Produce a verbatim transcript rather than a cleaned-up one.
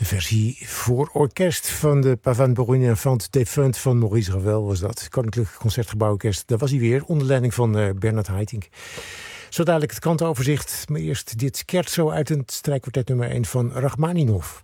De versie voor orkest van de Pavane pour une enfant défunte van Maurice Ravel was dat. Koninklijk Concertgebouworkest, daar was hij weer, onder leiding van uh, Bernard Haitink. Zo dadelijk het kantenoverzicht, maar eerst dit scherzo uit het strijkkwartet nummer één van Rachmaninov.